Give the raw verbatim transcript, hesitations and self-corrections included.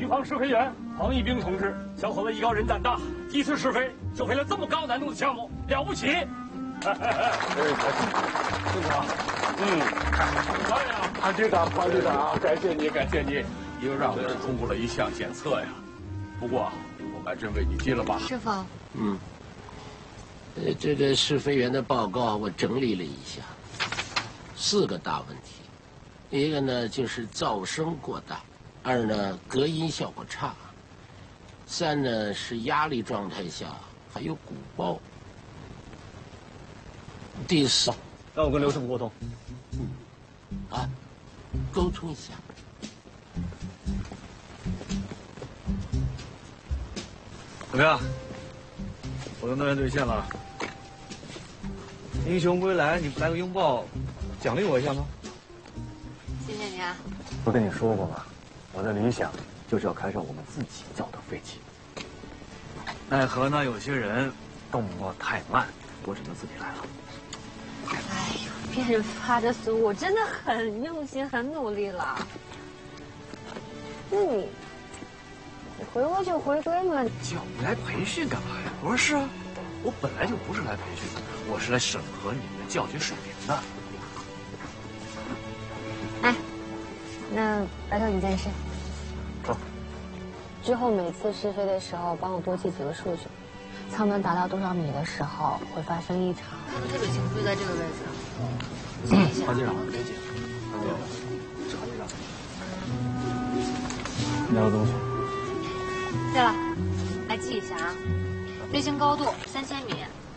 方试飞员黄一兵同志，小伙子艺高人胆大，第一次试飞就飞了这么高难度的项目，了不起！哎哎哎，队长，嗯，欢迎潘队长，潘队长，感谢你，感谢你，又让我们通过了一项检测呀。不过我还真为你急了吧？ 师傅， 嗯，呃，这个试飞员的报告我整理了一下，四个大问题，一个呢就是噪声过大，二呢隔音效果差，三呢是压力状态下还有鼓包，第四， 让我跟刘师傅沟通。 嗯，啊，沟通一下。 怎么样？我的诺言兑现了。英雄归来，你不来个拥抱，奖励我一下吗？ 谢谢你啊。 不跟你说过吗？我的理想就是要开上我们自己造的飞机。奈何呢，有些人动作太慢，我只能自己来了。 哎呦，变法的苏，我真的很用心，很努力了。那你，你回归就回归嘛。 叫你来培训干嘛呀？我说是啊，我本来就不是来培训的，我是来审核你们的教学水平的。 哎，那拜托你件事。 说。 之后每次试飞的时候，帮我多记几个数据。舱门达到多少米的时候会发生异常？他们特别清楚，就在这个位置。记一下。 潘队长，刘姐，潘队长，查一下。拿个东西。 对了，来记一下啊，飞行高度三千米，